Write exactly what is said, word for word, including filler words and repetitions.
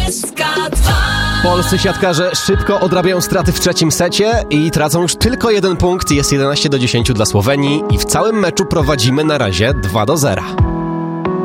Polscy siatkarze szybko odrabiają straty w trzecim secie i tracą już tylko jeden punkt. Jest jedenaście do dziesięciu dla Słowenii i w całym meczu prowadzimy na razie dwa do zera.